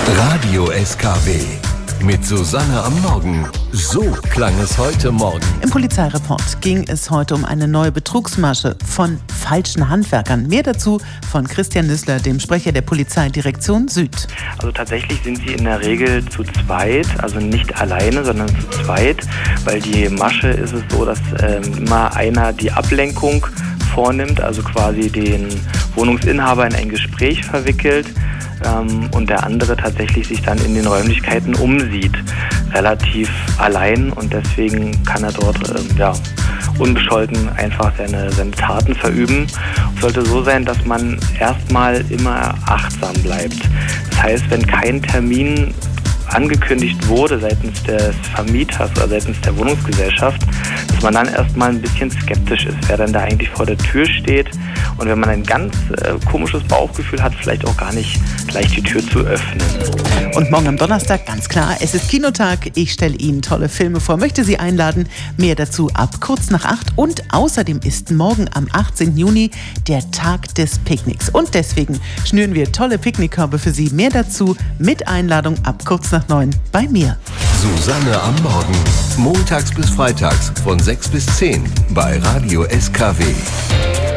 Radio SKW mit Susanne am Morgen. So klang es heute Morgen. Im Polizeireport ging es heute um eine neue Betrugsmasche von falschen Handwerkern. Mehr dazu von Christian Nüssler, dem Sprecher der Polizeidirektion Süd. Also tatsächlich sind sie in der Regel zu zweit, also nicht alleine, sondern zu zweit, weil die Masche ist es so, dass immer einer die Ablenkung vornimmt, also quasi den Wohnungsinhaber in ein Gespräch verwickelt und der andere tatsächlich sich dann in den Räumlichkeiten umsieht, relativ allein, und deswegen kann er dort unbescholten einfach seine Taten verüben. Es sollte so sein, dass man erstmal immer achtsam bleibt. Das heißt, wenn kein Termin angekündigt wurde seitens des Vermieters oder seitens der Wohnungsgesellschaft, dass man dann erstmal ein bisschen skeptisch ist, wer dann da eigentlich vor der Tür steht, und wenn man ein ganz komisches Bauchgefühl hat, vielleicht auch gar nicht gleich die Tür zu öffnen. Und morgen am Donnerstag, ganz klar, es ist Kinotag. Ich stelle Ihnen tolle Filme vor, möchte Sie einladen. Mehr dazu ab kurz nach 8. Und außerdem ist morgen am 18. Juni der Tag des Picknicks. Und deswegen schnüren wir tolle Picknickkörbe für Sie. Mehr dazu mit Einladung ab kurz nach 9 bei mir. Susanne am Morgen. Montags bis freitags von 6 bis 10 bei Radio SKW.